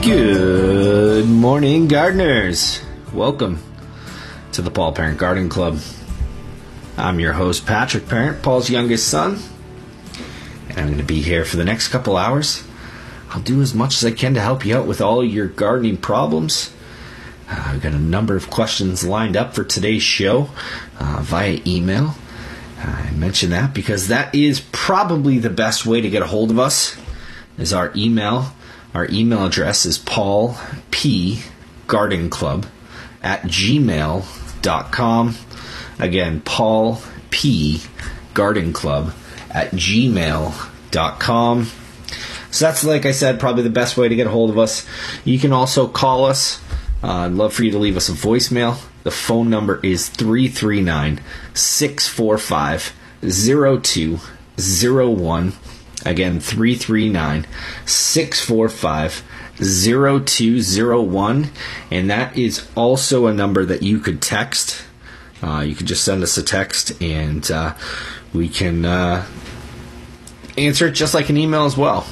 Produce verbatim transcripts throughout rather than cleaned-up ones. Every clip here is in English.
Good morning, gardeners. Welcome to the Paul Parent Garden Club. I'm your host, Patrick Parent, Paul's youngest son, and I'm going to be here for the next couple hours. I'll do as much as I can to help you out with all your gardening problems. Uh, I've got a number of questions lined up for today's show uh, via email. I mention that because that is probably the best way to get a hold of us, is our email. Our email address is paul p garden club at gmail dot com. Again, paul p garden club at gmail dot com. So that's, like I said, probably the best way to get a hold of us. You can also call us. Uh, I'd love for you to leave us a voicemail. The phone number is three three nine, six four five, zero two zero one. Again, three three nine, six four five, zero two zero one. And that is also a number that you could text. Uh, you can just send us a text, and uh, we can uh, answer it just like an email as well.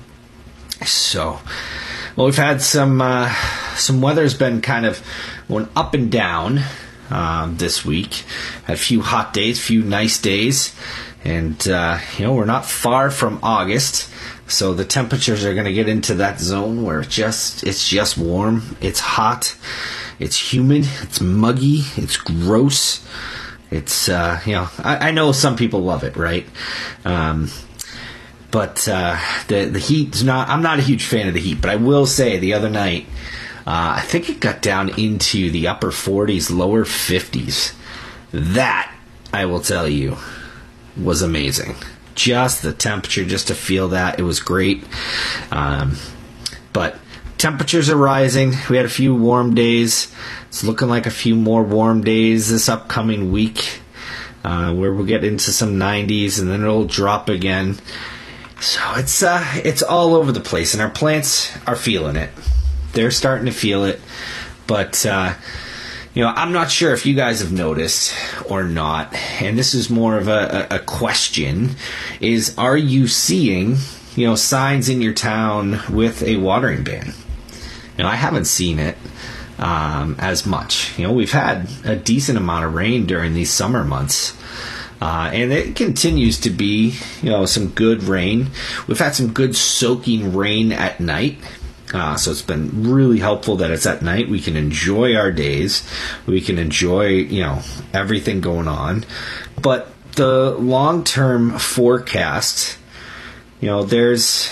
So, well, we've had some, uh, some weather's been kind of going up and down um, this week. Had a few hot days, a few nice days. And, uh, you know, we're not far from August, so the temperatures are going to get into that zone where it's just, it's just warm, it's hot, it's humid, it's muggy, it's gross. It's, uh, you know, I, I know some people love it, right? Um, but uh, the, the heat's not, I'm not a huge fan of the heat, but I will say the other night, uh, I think it got down into the upper forties, lower fifties. That, I will tell you, was amazing. Just the temperature, just to feel that, it was great. Um, but temperatures are rising. We had a few warm days. It's looking like a few more warm days this upcoming week, uh, where we'll get into some nineties, and then it'll drop again. So it's uh, it's all over the place, and our plants are feeling it. They're starting to feel it, but uh, you know, I'm not sure if you guys have noticed or not, and this is more of a, a question, is are you seeing, you know, signs in your town with a watering ban? You know, I haven't seen it um, as much. You know, we've had a decent amount of rain during these summer months, uh, and it continues to be, you know, some good rain. We've had some good soaking rain at night. Uh, so it's been really helpful that it's at night. We can enjoy our days. We can enjoy, you know, everything going on. But the long-term forecast, you know, there's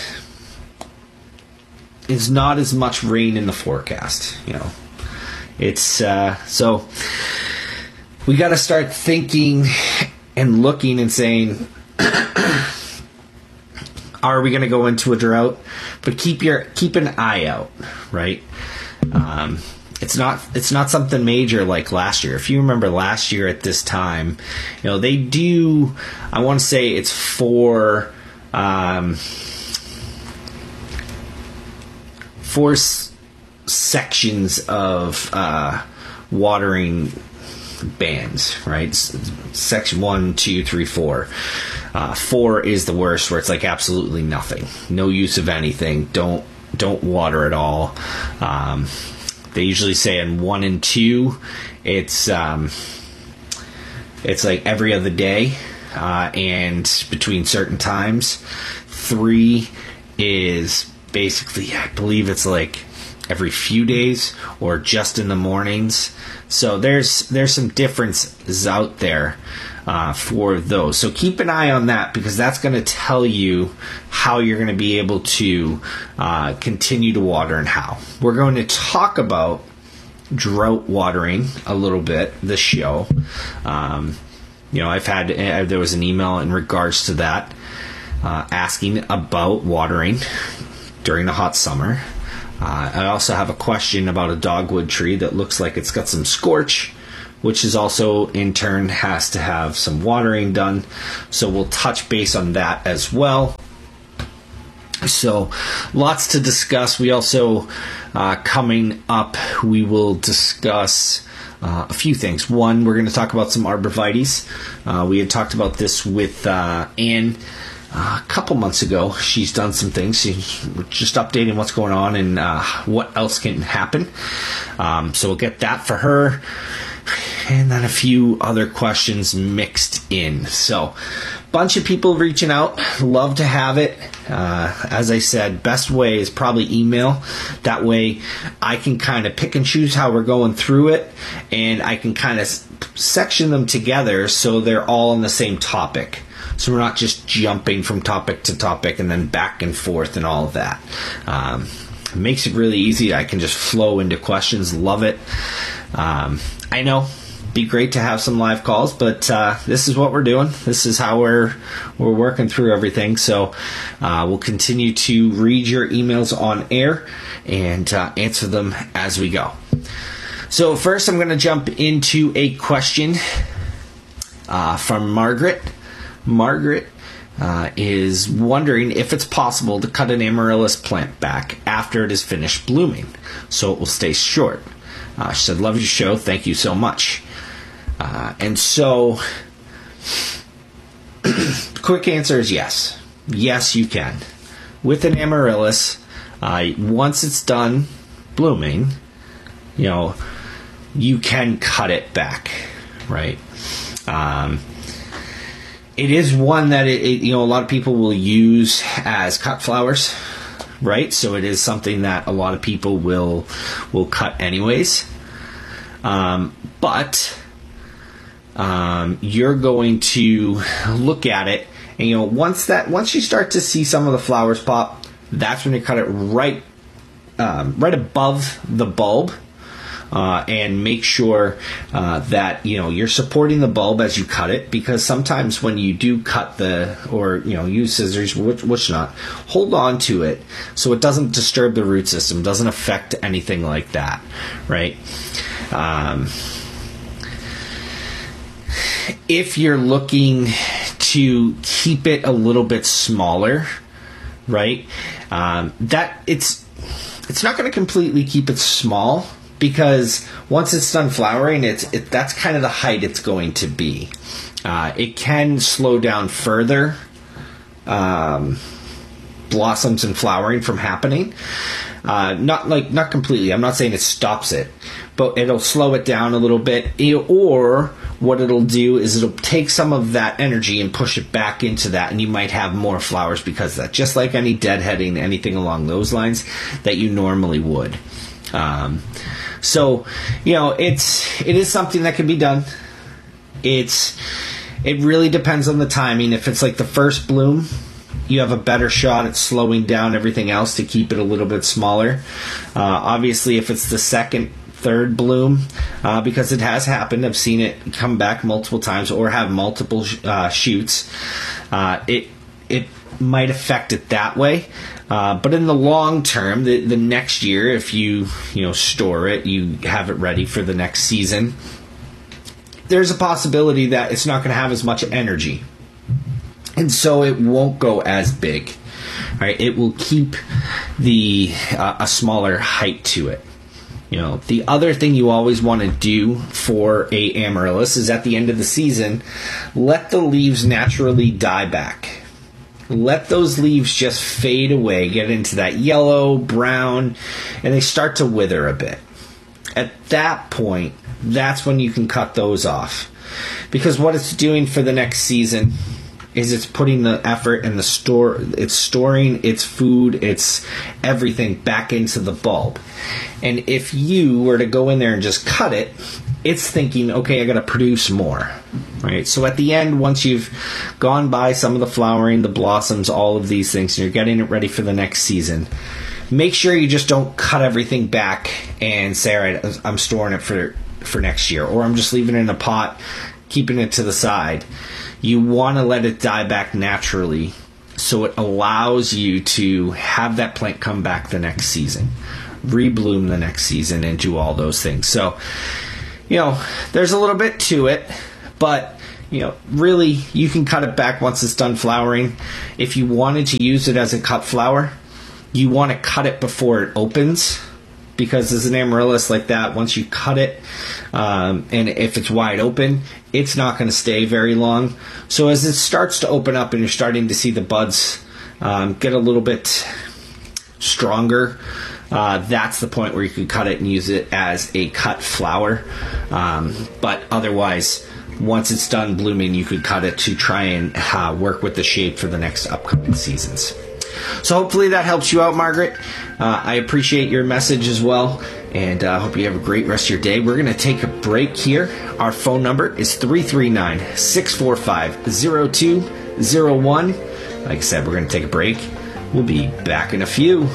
is not as much rain in the forecast. You know, it's uh, so we got to start thinking and looking and saying, are we going to go into a drought? But keep your keep an eye out, right? Um, it's not it's not something major like last year. If you remember last year at this time, you know, they do. I want to say it's four um, four s- sections of uh, watering bans, right? Section one, two, three, four. Uh, four is the worst, where it's like absolutely nothing, no use of anything. Don't don't water at all. Um, they usually say in one and two, it's um, it's like every other day, uh, and between certain times. Three is basically, I believe it's like every few days or just in the mornings. So there's there's some differences out there uh, for those. So keep an eye on that, because that's going to tell you how you're going to be able to uh, continue to water and how. We're going to talk about drought watering a little bit this show. Um, you know, I've had uh, there was an email in regards to that uh, asking about watering during the hot summer. Uh, I also have a question about a dogwood tree that looks like it's got some scorch, which is also in turn has to have some watering done. So we'll touch base on that as well. So lots to discuss. We also, uh, coming up, we will discuss uh, a few things. One, we're going to talk about some arborvitaes. Uh, we had talked about this with uh, Anne uh, a couple months ago. She's done some things. She's just updating what's going on and uh, what else can happen. Um, so we'll get that for her. And then a few other questions mixed in. So, bunch of people reaching out. Love to have it. Uh, as I said, best way is probably email. That way I can kind of pick and choose how we're going through it. And I can kind of section them together so they're all on the same topic. So we're not just jumping from topic to topic and then back and forth and all of that. Um, it makes it really easy. I can just flow into questions. Love it. Um, I know, be great to have some live calls, but uh, this is what we're doing. This is how we're we're working through everything. So uh, we'll continue to read your emails on air and uh, answer them as we go. So first, I'm going to jump into a question uh, from Margaret. Margaret uh, is wondering if it's possible to cut an amaryllis plant back after it is finished blooming, so it will stay short. Uh, she said, love your show. Thank you so much. Uh, and so, the quick answer is yes. Yes, you can. With an amaryllis, uh, once it's done blooming, you know, you can cut it back, right? Um, it is one that, it, it, you know, a lot of people will use as cut flowers. Right, so it is something that a lot of people will will cut anyways. Um, but um, you're going to look at it, and you know once that once you start to see some of the flowers pop, that's when you cut it right um, right above the bulb. Uh, and make sure uh, that you know you're supporting the bulb as you cut it, because sometimes when you do cut the or you know use scissors, which, which not, hold on to it so it doesn't disturb the root system, doesn't affect anything like that, right? Um, if you're looking to keep it a little bit smaller, right? Um, that it's it's not going to completely keep it small. Because once it's done flowering, it's it, that's kind of the height it's going to be. Uh, it can slow down further um, blossoms and flowering from happening. Uh, not like not completely. I'm not saying it stops it, but it'll slow it down a little bit. Or what it'll do is it'll take some of that energy and push it back into that, and you might have more flowers because of that. Just like any deadheading, anything along those lines that you normally would. Um, So, you know, it's it is something that can be done. It's it really depends on the timing. If it's like the first bloom, you have a better shot at slowing down everything else to keep it a little bit smaller. Uh, obviously, if it's the second, third bloom, uh, because it has happened, I've seen it come back multiple times or have multiple uh, shoots. Uh, it it might affect it that way. Uh, but in the long term, the, the next year, if you you know store it, you have it ready for the next season, there's a possibility that it's not going to have as much energy. And so it won't go as big. Right? It will keep the uh, a smaller height to it. You know, the other thing you always want to do for a amaryllis is at the end of the season, let the leaves naturally die back. Let those leaves just fade away, get into that yellow, brown, and they start to wither a bit. At that point, that's when you can cut those off. Because what it's doing for the next season is it's putting the effort and the store, it's storing its food, its everything back into the bulb. And if you were to go in there and just cut it, it's thinking, okay, I got to produce more, right? So at the end, once you've gone by some of the flowering, the blossoms, all of these things, and you're getting it ready for the next season, make sure you just don't cut everything back and say, all right, I'm storing it for, for next year, or I'm just leaving it in a pot, keeping it to the side. You want to let it die back naturally so it allows you to have that plant come back the next season, rebloom the next season, and do all those things. So, you know, there's a little bit to it, but, you know, really, you can cut it back once it's done flowering. If you wanted to use it as a cut flower, you want to cut it before it opens, because as an amaryllis like that, once you cut it, um, and if it's wide open, it's not going to stay very long. So as it starts to open up and you're starting to see the buds um, get a little bit stronger, uh, that's the point where you can cut it and use it as a cut flower. Um, but otherwise, once it's done blooming, you could cut it to try and uh, work with the shape for the next upcoming seasons. So hopefully that helps you out, Margaret. Uh, I appreciate your message as well, and I uh, hope you have a great rest of your day. We're going to take a break here. Our phone number is three three nine, six four five, zero two zero one. Like I said, we're going to take a break. We'll be back in a few.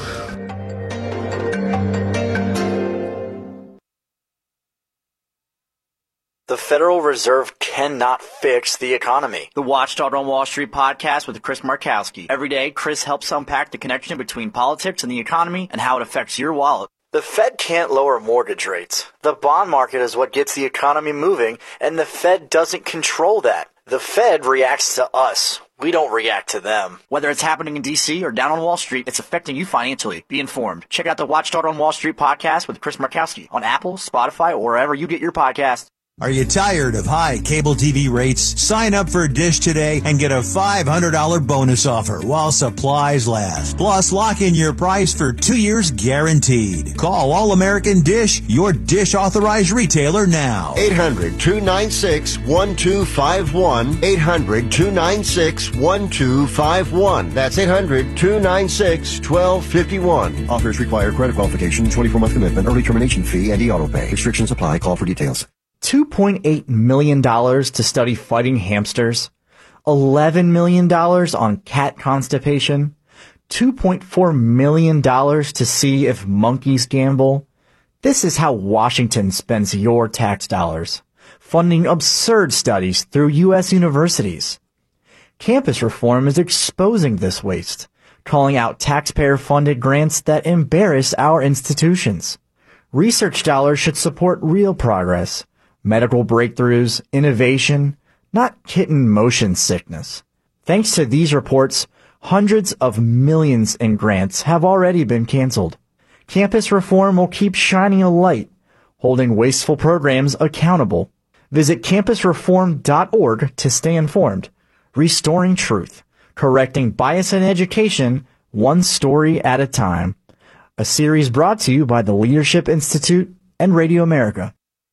The Federal Reserve cannot fix the economy. The Watchdog on Wall Street podcast with Chris Markowski. Every day, Chris helps unpack the connection between politics and the economy and how it affects your wallet. The Fed can't lower mortgage rates. The bond market is what gets the economy moving, and the Fed doesn't control that. The Fed reacts to us. We don't react to them. Whether it's happening in D C or down on Wall Street, it's affecting you financially. Be informed. Check out the Watchdog on Wall Street podcast with Chris Markowski on Apple, Spotify, or wherever you get your podcasts. Are you tired of high cable T V rates? Sign up for Dish today and get a five hundred dollars bonus offer while supplies last. Plus, lock in your price for two years guaranteed. Call All American Dish, your Dish authorized retailer now. eight hundred, two nine six, one two five one. eight hundred, two nine six, one two five one. That's eight hundred, two nine six, one two five one. Offers require credit qualification, twenty-four month commitment, early termination fee, and e-auto pay. Restrictions apply. Call for details. two point eight million dollars to study fighting hamsters, eleven million dollars on cat constipation, two point four million dollars to see if monkeys gamble. This is how Washington spends your tax dollars, funding absurd studies through U S universities. Campus reform is exposing this waste, calling out taxpayer-funded grants that embarrass our institutions. Research dollars should support real progress. Medical breakthroughs, innovation, not kitten motion sickness. Thanks to these reports, hundreds of millions in grants have already been canceled. Campus reform will keep shining a light, holding wasteful programs accountable. Visit campus reform dot org to stay informed. Restoring truth, correcting bias in education, one story at a time. A series brought to you by the Leadership Institute and Radio America.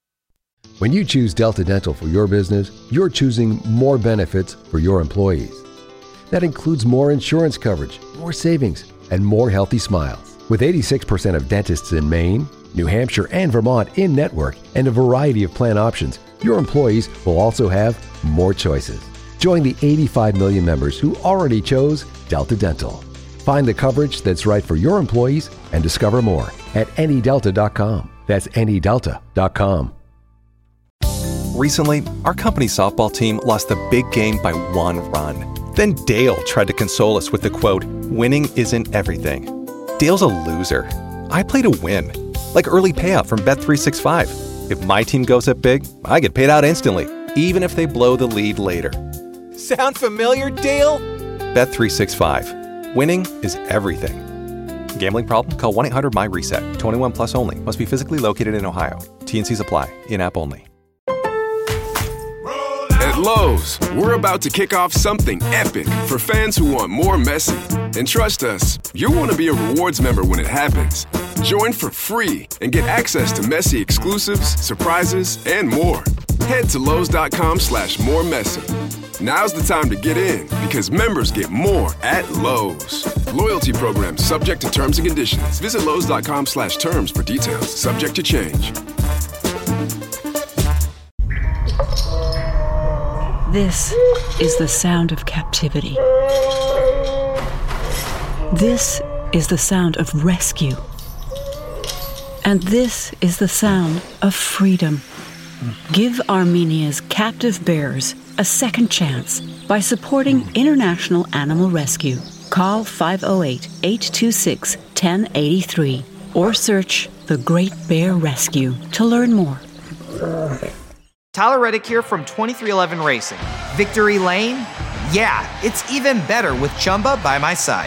When you choose Delta Dental for your business, you're choosing more benefits for your employees. That includes more insurance coverage, more savings, and more healthy smiles. With eighty-six percent of dentists in Maine, New Hampshire, and Vermont in-network and a variety of plan options, your employees will also have more choices. Join the eighty-five million members who already chose Delta Dental. Find the coverage that's right for your employees and discover more at any delta dot com. That's any delta dot com. Recently, our company softball team lost the big game by one run. Then Dale tried to console us with the quote, "Winning isn't everything." Dale's a loser. I play to win. Like early payout from Bet three sixty-five. If my team goes up big, I get paid out instantly, even if they blow the lead later. Sound familiar, Dale? Bet three sixty-five. Winning is everything. Gambling problem? Call one eight hundred M Y reset. twenty-one plus only. Must be physically located in Ohio. T and Cs apply. In-app only. At Lowe's, we're about to kick off something epic for fans who want more Messi. And trust us, you'll want to be a rewards member when it happens. Join for free and get access to Messi exclusives, surprises, and more. Head to Lowe's.com slash more Messi. Now's the time to get in because members get more at Lowe's. Loyalty program subject to terms and conditions. Visit Lowe's.com slash terms for details. Subject to change. This is the sound of captivity. This is the sound of rescue. And this is the sound of freedom. Give Armenia's captive bears a second chance by supporting International Animal Rescue. Call five oh eight, eight two six, one oh eight three or search The Great Bear Rescue to learn more. Tyler Reddick here from twenty-three eleven Racing. Victory Lane? Yeah, it's even better with Chumba by my side.